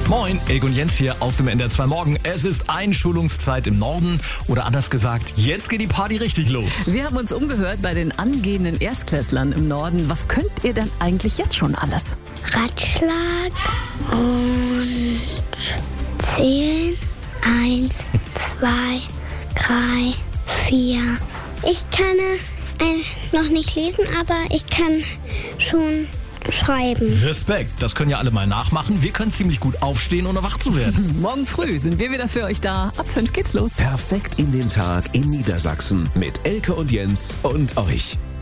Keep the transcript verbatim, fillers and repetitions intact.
Moin, Elke und Jens hier aus dem N D R zwei Morgen. Es ist Einschulungszeit im Norden oder anders gesagt, jetzt geht die Party richtig los. Wir haben uns umgehört bei den angehenden Erstklässlern im Norden. Was könnt ihr denn eigentlich jetzt schon alles? Ratschlag und zählen. Eins, zwei, drei, vier. Ich kann äh, noch nicht lesen, aber ich kann schon schreiben. Respekt, das können ja alle mal nachmachen. Wir können ziemlich gut aufstehen, ohne wach zu werden. Morgen früh sind wir wieder für euch da. Ab fünf geht's los. Perfekt in den Tag in Niedersachsen mit Elke und Jens und euch.